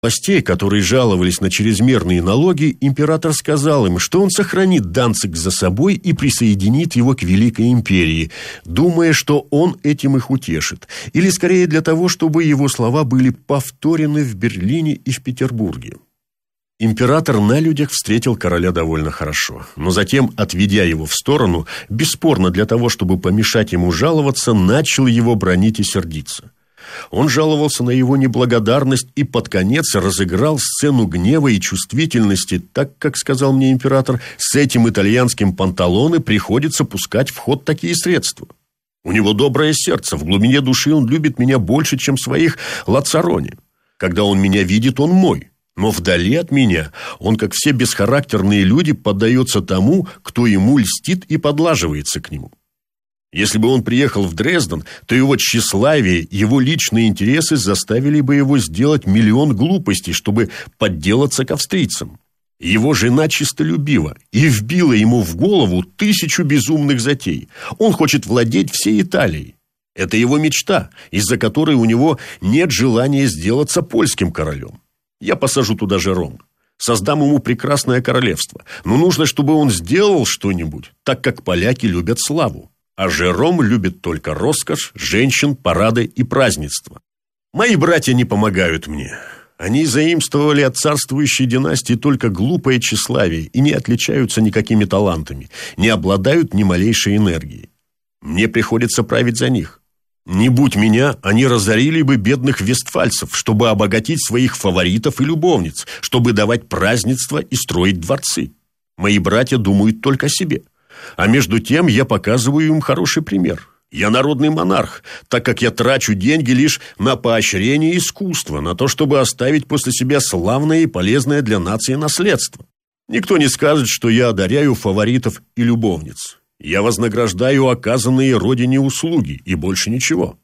властей, которые жаловались на чрезмерные налоги, император сказал им, что он сохранит Данциг за собой и присоединит его к Великой империи, думая, что он этим их утешит, или скорее для того, чтобы его слова были повторены в Берлине и в Петербурге. Император на людях встретил короля довольно хорошо, но затем, отведя его в сторону, бесспорно для того, чтобы помешать ему жаловаться, начал его бранить и сердиться. Он жаловался на его неблагодарность и под конец разыграл сцену гнева и чувствительности, так как, сказал мне император, с этим итальянским Панталоне приходится пускать в ход такие средства. У него доброе сердце, в глубине души он любит меня больше, чем своих Лацарони. Когда он меня видит, он мой. Но вдали от меня он, как все бесхарактерные люди, поддается тому, кто ему льстит и подлаживается к нему. Если бы он приехал в Дрезден, то его тщеславие, его личные интересы заставили бы его сделать миллион глупостей, чтобы подделаться к австрийцам. Его жена честолюбива и вбила ему в голову 1000 безумных затей. Он хочет владеть всей Италией. Это его мечта, из-за которой у него нет желания сделаться польским королем. Я посажу туда Жерома. Создам ему прекрасное королевство. Но нужно, чтобы он сделал что-нибудь, так как поляки любят славу. А Жером любит только роскошь, женщин, парады и празднества. Мои братья не помогают мне. Они заимствовали от царствующей династии только глупое тщеславие и не отличаются никакими талантами, не обладают ни малейшей энергией. Мне приходится править за них. Не будь меня, они разорили бы бедных вестфальцев, чтобы обогатить своих фаворитов и любовниц, чтобы давать празднества и строить дворцы. Мои братья думают только о себе. А между тем я показываю им хороший пример. Я народный монарх, так как я трачу деньги лишь на поощрение искусства, на то, чтобы оставить после себя славное и полезное для нации наследство. Никто не скажет, что я одаряю фаворитов и любовниц. Я вознаграждаю оказанные родине услуги, и больше ничего.